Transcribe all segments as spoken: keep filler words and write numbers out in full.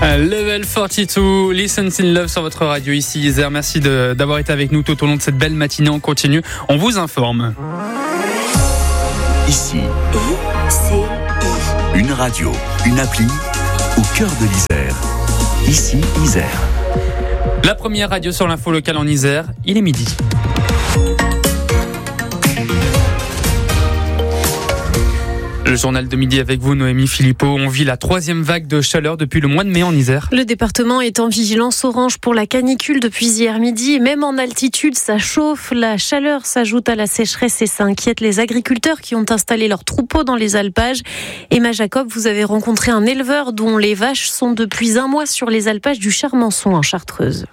Level quarante-deux, Listen in Love sur votre radio ici Isère. Merci de, d'avoir été avec nous tout au long de cette belle matinée. On continue, on vous informe. Ici, une radio, une appli au cœur de l'Isère. Ici Isère. La première radio sur l'info locale en Isère, il est midi. Le journal de midi avec vous, Noémie Philippot. On vit la troisième vague de chaleur depuis le mois de mai en Isère. Le département est en vigilance orange pour la canicule depuis hier midi. Même en altitude, ça chauffe. La chaleur s'ajoute à la sécheresse et ça inquiète les agriculteurs qui ont installé leurs troupeaux dans les alpages. Emma Jacob, vous avez rencontré un éleveur dont les vaches sont depuis un mois sur les alpages du Charmençon en Chartreuse.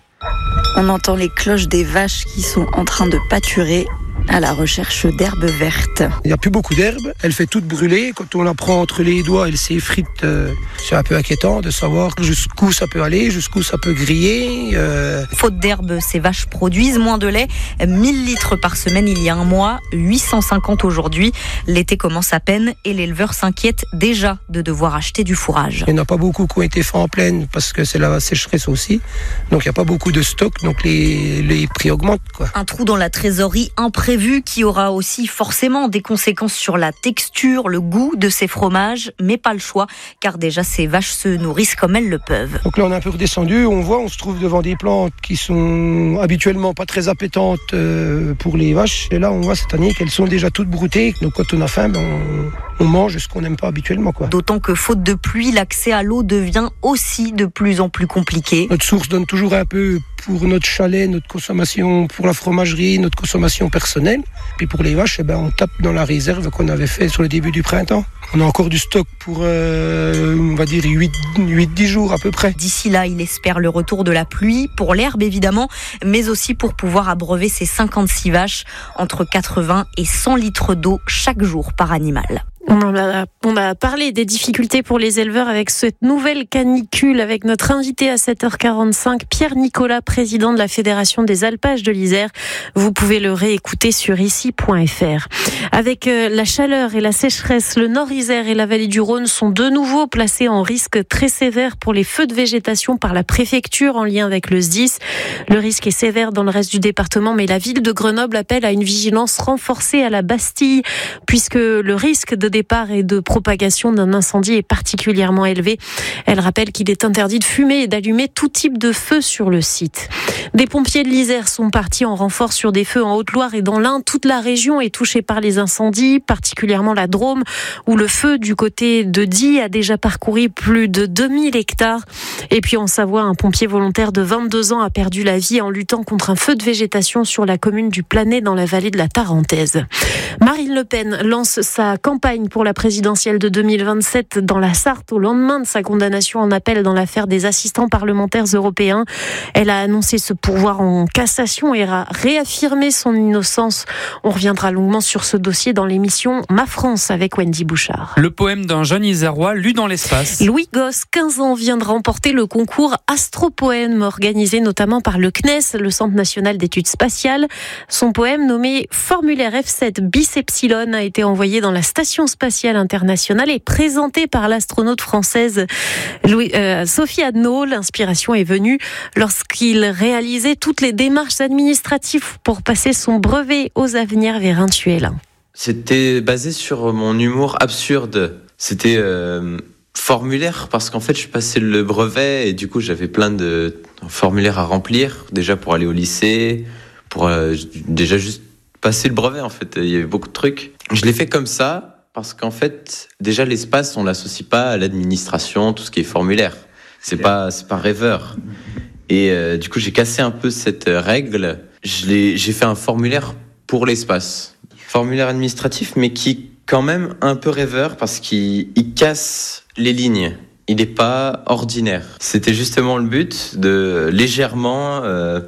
On entend les cloches des vaches qui sont en train de pâturer à la recherche d'herbes vertes. Il n'y a plus beaucoup d'herbes, elle fait toute brûler. Quand on la prend entre les doigts, elle s'effrite. Euh, c'est un peu inquiétant de savoir jusqu'où ça peut aller, jusqu'où ça peut griller. Euh... Faute d'herbe, ces vaches produisent moins de lait. mille litres par semaine il y a un mois, huit cent cinquante aujourd'hui. L'été commence à peine et l'éleveur s'inquiète déjà de devoir acheter du fourrage. Il n'y en a pas beaucoup qui ont été faits en plaine parce que c'est la sécheresse aussi. Donc il n'y a pas beaucoup de stock, donc les, les prix augmentent, quoi. Un trou dans la trésorerie imprévu qui aura aussi forcément des conséquences sur la texture, le goût de ces fromages, mais pas le choix, car déjà ces vaches se nourrissent comme elles le peuvent. Donc là on est un peu redescendu, on voit, on se trouve devant des plantes qui sont habituellement pas très appétantes pour les vaches, et là on voit cette année qu'elles sont déjà toutes broutées, donc quand on a faim, ben on, on mange ce qu'on n'aime pas habituellement, quoi. D'autant que faute de pluie, l'accès à l'eau devient aussi de plus en plus compliqué. Notre source donne toujours un peu pour notre chalet, notre consommation pour la fromagerie, notre consommation personnelle. Puis pour les vaches, eh ben, on tape dans la réserve qu'on avait fait sur le début du printemps. On a encore du stock pour, euh, on va dire, huit dix jours à peu près. D'ici là, il espère le retour de la pluie, pour l'herbe évidemment, mais aussi pour pouvoir abreuver ses cinquante-six vaches, entre quatre-vingts et cent litres d'eau chaque jour par animal. On a, on a parlé des difficultés pour les éleveurs avec cette nouvelle canicule, avec notre invité à sept heures quarante-cinq, Pierre Nicolas, président de la Fédération des alpages de l'Isère. Vous pouvez le réécouter sur ici point f r. Avec la chaleur et la sécheresse, le Nord-Isère et la vallée du Rhône sont de nouveau placés en risque très sévère pour les feux de végétation par la préfecture en lien avec le S D I S. Le risque est sévère dans le reste du département, mais la ville de Grenoble appelle à une vigilance renforcée à la Bastille, puisque le risque de départ et de propagation d'un incendie est particulièrement élevé. Elle rappelle qu'il est interdit de fumer et d'allumer tout type de feu sur le site. Des pompiers de l'Isère sont partis en renfort sur des feux en Haute-Loire et dans l'Ain. Toute la région est touchée par les incendies, particulièrement la Drôme, où le feu du côté de Die a déjà parcouru plus de deux mille hectares. Et puis en Savoie, un pompier volontaire de vingt-deux ans a perdu la vie en luttant contre un feu de végétation sur la commune du Planay dans la vallée de la Tarentaise. Marine Le Pen lance sa campagne pour la présidentielle de deux mille vingt-sept dans la Sarthe au lendemain de sa condamnation en appel dans l'affaire des assistants parlementaires européens. Elle a annoncé se pourvoir en cassation et a réaffirmé son innocence. On reviendra longuement sur ce dossier dans l'émission Ma France avec Wendy Bouchard. Le poème d'un jeune Isérois lu dans l'espace. Louis Gosse, quinze ans, vient de remporter le concours Astropoème organisé notamment par le C N E S, le Centre national d'études spatiales. Son poème nommé Formulaire F sept bis Epsilon a été envoyé dans la station spatiale internationale et présenté par l'astronaute française Louis, euh, Sophie Adno. L'inspiration est venue lorsqu'il réalisait toutes les démarches administratives pour passer son brevet aux Avenirs Vérintuel. C'était basé sur mon humour absurde. C'était euh, formulaire parce qu'en fait je passais le brevet et du coup j'avais plein de formulaires à remplir déjà pour aller au lycée, pour euh, déjà juste passer le brevet en fait. Il y avait beaucoup de trucs. Je l'ai fait comme ça. Parce qu'en fait, déjà l'espace, on l'associe pas à l'administration, tout ce qui est formulaire. C'est pas, c'est pas rêveur. Et euh, du coup, j'ai cassé un peu cette règle. Je l'ai, j'ai fait un formulaire pour l'espace, formulaire administratif, mais qui quand même un peu rêveur parce qu'il il casse les lignes. Il n'est pas ordinaire. C'était justement le but de légèrement, euh,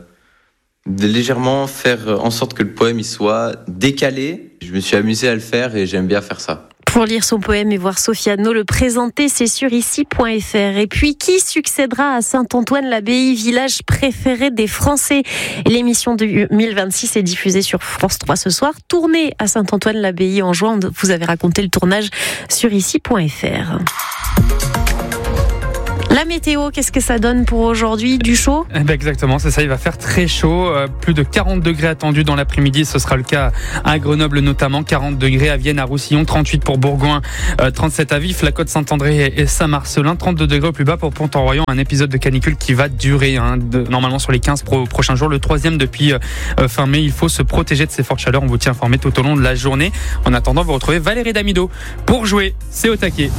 de légèrement faire en sorte que le poème il soit décalé. Je me suis amusé à le faire et j'aime bien faire ça. Pour lire son poème et voir Sophie Adno le présenter, c'est sur ici point f r. Et puis, qui succédera à Saint-Antoine-l'Abbaye, village préféré des Français? L'émission de deux mille vingt-six est diffusée sur France trois ce soir. Tournée à Saint-Antoine-l'Abbaye en juin. Vous avez raconté le tournage sur ici point f r. La La météo, qu'est-ce que ça donne pour aujourd'hui? Du chaud? Eh ben exactement, c'est ça, il va faire très chaud. Euh, plus de quarante degrés attendus dans l'après-midi. Ce sera le cas à Grenoble notamment. quarante degrés à Vienne, à Roussillon. trente-huit pour Bourgoin. Euh, trente-sept à Vif, la Côte-Saint-André et Saint-Marcelin. trente-deux degrés au plus bas pour Pont-en-Royaume. Un épisode de canicule qui va durer hein, de, normalement sur les quinze pro, prochains jours. Le troisième depuis euh, fin mai. Il faut se protéger de ces fortes chaleurs. On vous tient informé tout au long de la journée. En attendant, vous retrouvez Valérie Damido pour jouer. C'est au taquet.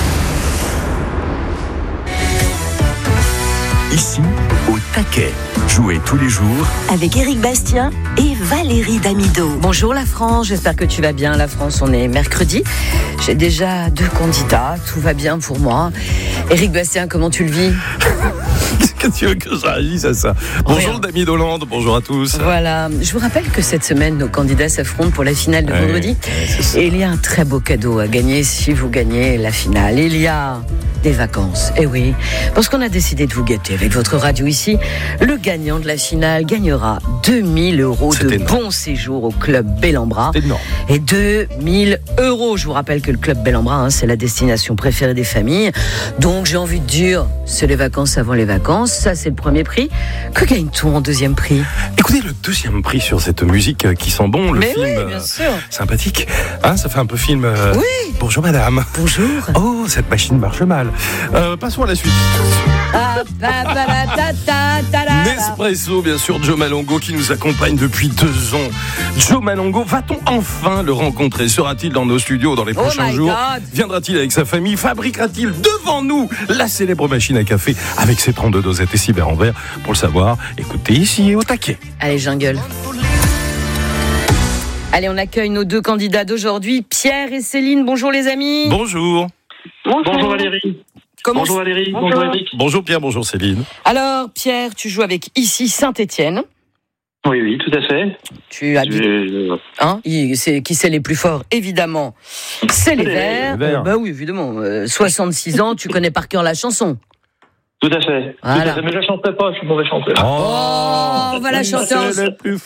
Ici, au taquet. Jouez tous les jours avec Éric Bastien et Valérie Damido. Bonjour la France, j'espère que tu vas bien. La France, on est mercredi. J'ai déjà deux candidats, tout va bien pour moi. Éric Bastien, comment tu le vis? Qu'est-ce que tu veux que je réagisse à ça? Bonjour Dami Hollande, bonjour à tous. Voilà, je vous rappelle que cette semaine, nos candidats s'affrontent pour la finale de ouais, vendredi. Et il y a un très beau cadeau à gagner si vous gagnez la finale. Il y a des vacances, eh oui, parce qu'on a décidé de vous gâter avec votre radio ici. Le gagnant de la finale gagnera deux mille euros C'est de énorme. bon séjour au club Bel-en-Bras. C'est énorme. Et deux mille euros. Je vous rappelle que le club Bel-en-Bras, hein, c'est la destination préférée des familles. Donc j'ai envie de dire, c'est les vacances avant les vacances. Ça, c'est le premier prix. Que gagne-t-on en deuxième prix? Écoutez, le deuxième prix sur cette musique qui sent bon, le Mais film oui, bien sûr. euh, sympathique. Hein, ça fait un peu film. euh, Oui. Bonjour madame. Bonjour. Oh, cette machine marche mal. Euh, passons à la suite. Ah, pa, pa, la, ta, ta, ta, la, la. Nespresso, bien sûr, Joe Malongo qui nous accompagne depuis deux ans. Joe Malongo, va-t-on enfin le rencontrer? Sera-t-il dans nos studios dans les Oh prochains my jours? God. Viendra-t-il avec sa famille? Fabriquera-t-il devant nous la célèbre machine à café avec ses trente-deux dosettes et cyber en verre? Pour le savoir, écoutez ici au taquet. Allez, jungle. Allez, on accueille nos deux candidats d'aujourd'hui, Pierre et Céline. Bonjour les amis. Bonjour. Bonjour Valérie. Comment Bonjour Valérie. Bonjour, Bonjour. Eric. Bonjour Pierre, bonjour Céline. Alors, Pierre, tu joues avec ici Saint-Étienne. Oui, oui, tout à fait. Tu habites, Je- hein, il- c'est, qui c'est les plus forts, évidemment. C'est les Les Verts. Verts. Euh, bah oui, évidemment. Euh, soixante-six ans, tu connais par cœur la chanson. Tout à fait. Voilà. Tout à fait. Mais je ne chanterai pas, je suis mauvais chanteur. Oh, on va la chanter c'est ensemble. le plus